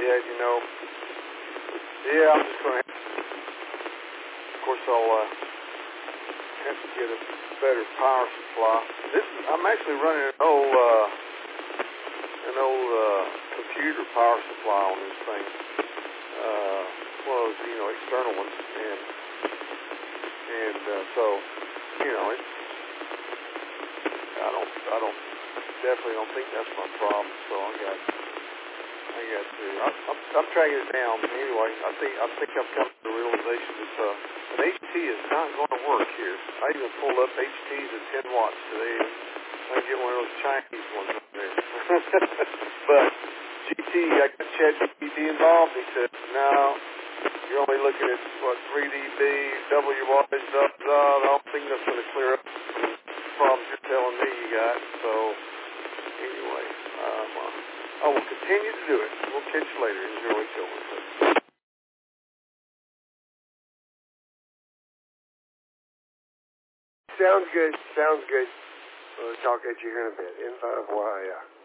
yet, you know. Yeah, I'm just going to of course, I'll have to get a better power supply. I'm actually running an old computer power supply on this thing. One of those, you know, external ones, and so, you know, it's. I definitely don't think that's my problem. So I got to. I'm tracking it down. But anyway, I think I've come to the realization that an HT is not going to work here. I even pulled up HTs at 10 watts today. I can get one of those Chinese ones up there. But GT, I got ChatGPT involved. He said, no, you're only looking at, 3 dB, double your wattage, I don't think that's going to clear up the problems you're telling me you got. So, anyway, I will continue to do it. We'll catch you later. Enjoy the show. Sounds good. We'll talk at you here in a bit.